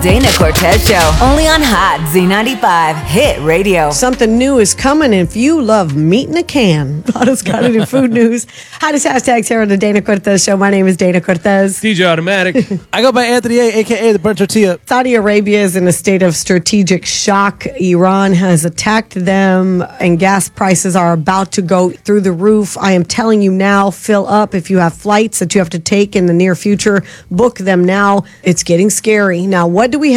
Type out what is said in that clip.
Dana Cortez Show, only on Hot Z95 Hit Radio. Something new is coming if you love meat in a can. Hottest got it in food news. Hottest hashtags here on the Dana Cortez Show. My name is Dana Cortez. DJ Automatic. I go by Anthony A, a.k.a. the Burnt Tortilla. Saudi Arabia is in a state of strategic shock. Iran has attacked them, and gas prices are about to go through the roof. I am telling you now, fill up. If you have flights that you have to take in the near future, book them now. It's getting scary. Now, what do we